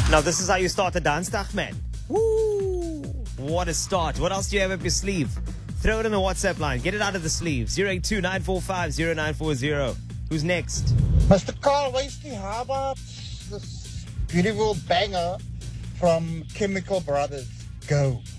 Now, this is how you start a dance, man. Woo! What a start. What else do you have up your sleeve? Throw it in the WhatsApp line. Get it out of the sleeve. 082-945-0940. Who's next? Mr. Carl Wasty, how about this beautiful banger from Chemical Brothers? Go.